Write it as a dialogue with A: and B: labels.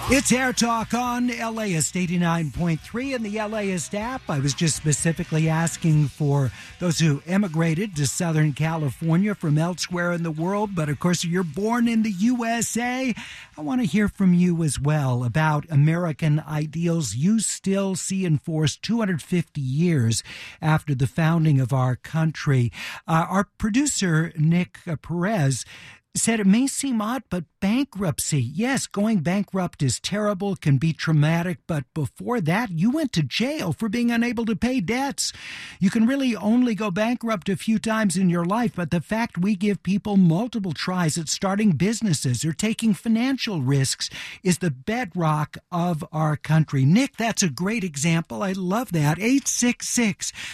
A: It's Air Talk on LAist 89.3 and the LAist app. I was just specifically asking for those who emigrated to Southern California from elsewhere in the world. But of course, if you're born in the USA, I want to hear from you as well about American ideals you still see enforced 250 years after the founding of our country. Our producer, Nick Perez, said it may seem odd, but bankruptcy. Yes, going bankrupt is terrible, can be traumatic, but before that, you went to jail for being unable to pay debts. You can really only go bankrupt a few times in your life, but the fact we give people multiple tries at starting businesses or taking financial risks is the bedrock of our country. Nick, that's a great example. I love that. 866